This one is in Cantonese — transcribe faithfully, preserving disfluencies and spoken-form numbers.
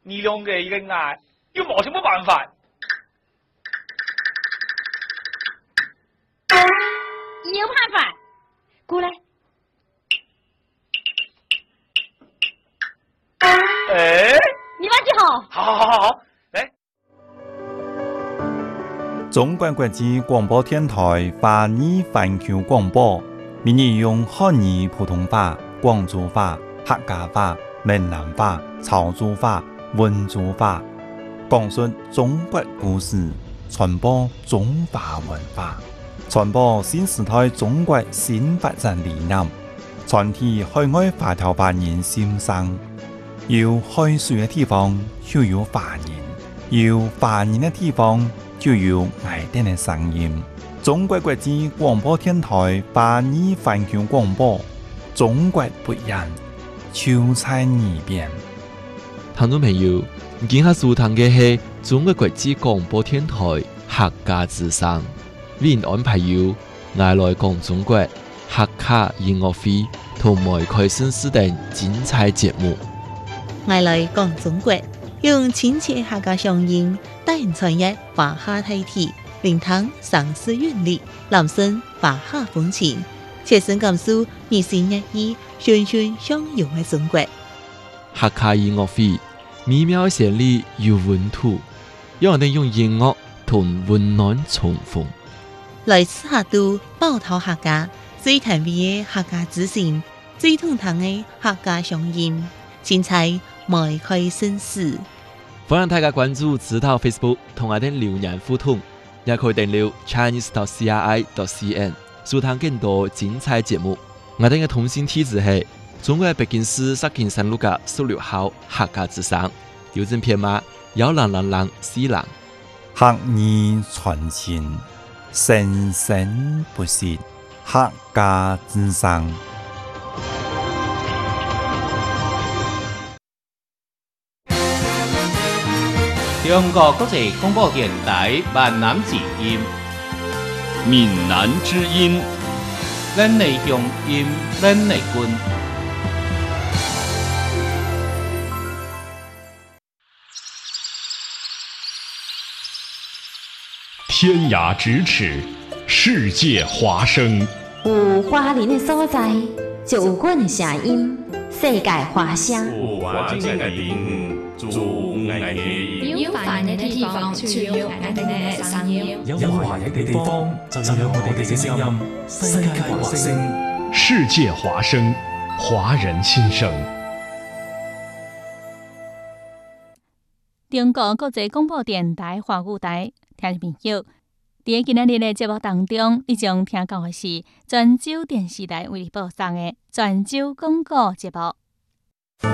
你两个一个爱，又冇什么办法。 有办法，过来。 哎， 你把记好。 好好好好，来。 中国国际广播电台华语环球广播，每日用汉语普通话、广州话、客家话、闽南话、潮州话、温州话，讲述中国故事，传播中华文化，传播新时代中国新发展理念，传递海外华侨华人心声。有海水的地方就有华人，有华人的地方就有爱丁的声音。中国国际广播电台华语环球广播，中国不一样，就在耳边。 听众朋友，今下收听嘅係中國國際廣播電台客家之聲，為您安排有愛來講中國客家音樂會同埋開新視等精彩節目。 愛來講中國，用親切客家鄉音帶人傳譯華夏大體，聆聽城市韻律，攬聲華夏風情，切身感受二十一億循循相融嘅中國。 客家音樂會美妙旋律有溫度，讓我哋用音樂同溫暖重逢。 來自下都包頭客家最甜美嘅客家之聲，最通透嘅客家鄉音，精彩邁開新事。 歡迎大家關注指導 Facebook 同我哋留言互動，也可以訂閱 Chinese dot C R I dot C N 收聽更多精彩節目。我哋嘅通信地址係中國北京市石景山路嘅十六號客家之聲，郵政編碼幺零零零四零。 客語傳情，生生不息，客家之聲。 中國國際廣播電台閩南之音， 閩南之音， 咱的鄉音，咱的根。 天涯咫尺，世界華聲。 有華人的所在，就有阮的聲音。世界華聲。 有華人的地方，就有愛的音。 有華人的地方，就有愛的聲音。 有華人的地方，就有我哋嘅聲音。世界華聲， 世界華聲，華人心聲。 中國國際廣播電台華語台，聽眾朋友，在今日嘅節目當中，你將聽到嘅是泉州電視台為你播送嘅泉州廣告節目。